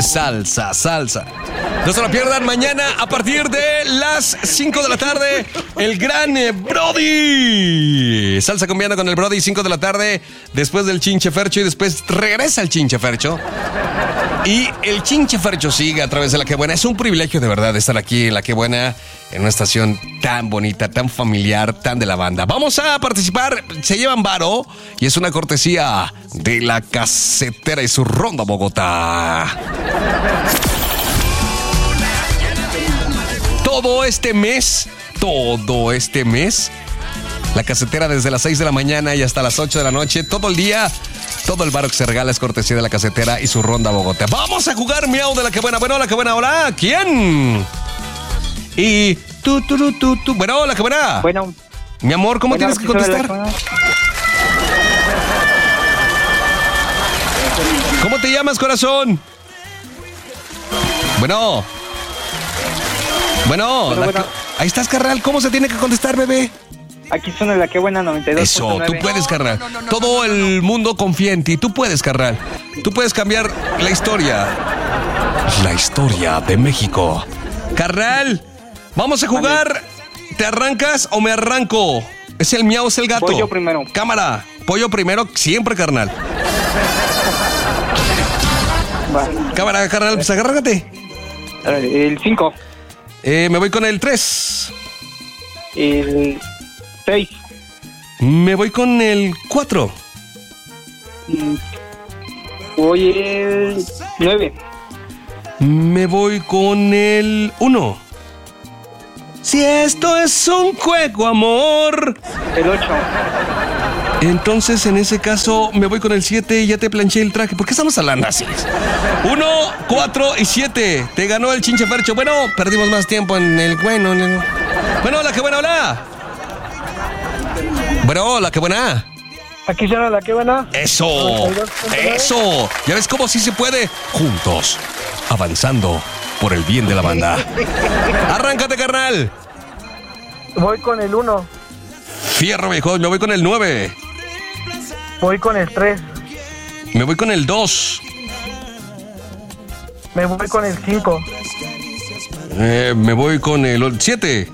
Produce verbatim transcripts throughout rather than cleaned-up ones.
salsa, salsa. No se lo pierdan mañana a partir de las cinco de la tarde. El gran eh, Brody. Salsa Cumbiando con el Brody, cinco de la tarde. Después del Chinche Fercho y después regresa el Chinche Fercho. Y el Chinche Fercho sigue a través de La Que Buena. Es un privilegio de verdad estar aquí en La Que Buena, en una estación tan bonita, tan familiar, tan de la banda. Vamos a participar. Se llevan varo y es una cortesía de La Casetera y su Ronda Bogotá. Todo este mes, todo este mes, La Casetera desde las seis de la mañana y hasta las ocho de la noche, todo el día, todo el varo que se regala es cortesía de La Casetera y su Ronda Bogotá. Vamos a jugar Miau de La Que Buena. Bueno, La Que Buena, hola, ¿quién? Y tú, tú, tú, tú, tú. Bueno, La Que Buena. Bueno. Mi amor, ¿cómo bueno, tienes que contestar? ¿Cómo te llamas, corazón? Bueno. Bueno, bueno, bueno. Que... ahí estás, carnal. ¿Cómo se tiene que contestar, bebé? Aquí suena La Que Buena noventa y dos. Eso, tú puedes, carnal. No, no, no, Todo no, no, no. el mundo confía en ti. Tú puedes, carnal. Tú puedes cambiar la historia. La historia de México. Carnal, vamos a jugar. Vale. ¿Te arrancas o me arranco? Es el miau, es el gato. Pollo primero. Cámara, pollo primero, siempre, carnal. Vale. Cámara, carnal, pues agárrate. El cinco. Eh, me voy con el tres. El seis. Me voy con el cuatro. Voy el nueve. Me voy con el uno. Si esto es un juego, amor. El ocho. Entonces, en ese caso, me voy con el siete y ya te planché el traje. ¿Por qué estamos hablando así? uno, cuatro y siete. Te ganó el Chinche Fercho. Bueno, perdimos más tiempo en el bueno. En el... Bueno, La Que Buena, hola. Bueno, La Que Buena. Aquí suena La Que Buena. Eso, eso. Ya ves cómo sí se puede. Juntos, avanzando por el bien de la banda. Arráncate, carnal. Voy con el uno. Fierro, viejo. Me voy con el nueve. Voy con el tres. Me voy con el dos. Me voy con el cinco. Eh, me voy con el siete.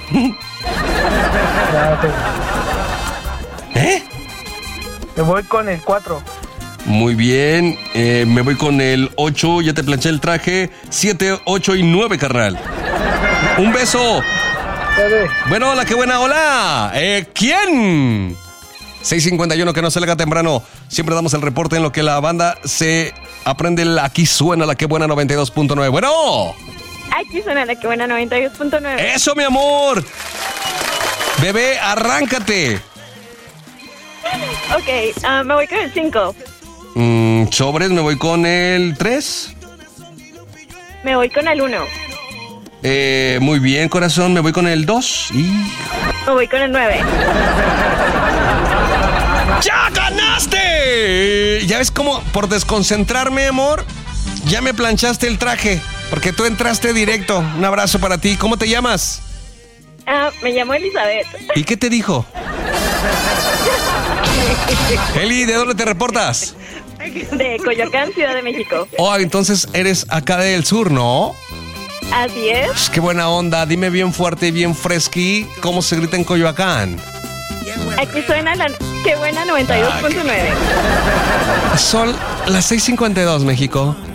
¿Eh? Me voy con el cuatro. Muy bien. Eh, me voy con el ocho. Ya te planché el traje. siete, ocho y nueve, carnal. Un beso. Bueno, La Que Buena, hola. Eh, ¿Quién? seis cincuenta y uno, que no se le haga temprano. Siempre damos el reporte en lo que la banda se aprende. Aquí suena La Que Buena noventa y dos punto nueve. Bueno. Aquí suena La Que Buena noventa y dos punto nueve. Eso, mi amor. Bebé, arráncate. Ok, uh, me voy con el cinco. Mm, sobres, me voy con el tres. Me voy con el uno. Eh, muy bien, corazón, me voy con el dos. Y... me voy con el nueve. ¡Ya ganaste! Ya ves cómo, por desconcentrarme, amor, ya me planchaste el traje, porque tú entraste directo. Un abrazo para ti. ¿Cómo te llamas? Ah, me llamo Elizabeth. ¿Y qué te dijo? Eli, ¿de dónde te reportas? De Coyoacán, Ciudad de México. Oh, entonces eres acá del sur, ¿no? Así es. Qué buena onda. Dime bien fuerte y bien fresqui cómo se grita en Coyoacán. Aquí suena La Que Buena noventa y dos punto nueve. Son las seis cincuenta y dos, México.